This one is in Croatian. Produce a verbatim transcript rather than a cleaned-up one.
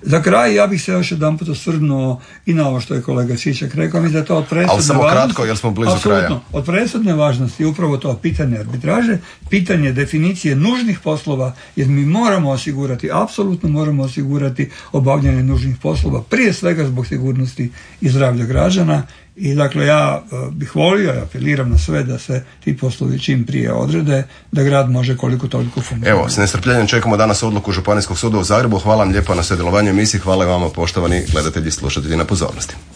Za kraj ja bih se još jedanput osvrnuo i na ovo što je kolega Čičak rekao, mi da je to od presudne važnosti. Ali samo važnosti, kratko jer smo blizu apsolutno, kraja. Od presudne važnosti upravo to pitanje arbitraže, pitanje definicije nužnih poslova, jer mi moramo osigurati, apsolutno moramo osigurati obavljanje nužnih poslova, prije svega zbog sigurnosti i zdravlja građana. I dakle ja uh, bih volio, ja apeliram na sve da se ti poslovi čim prije odrede, da grad može koliko toliko funkcionirati. Evo, s nestrpljenjem čekamo danas odluku Županijskog suda u Zagrebu. Hvala vam lijepo na sudjelovanju u emisiji, hvala i vama poštovani gledatelji i slušatelji na pozornosti.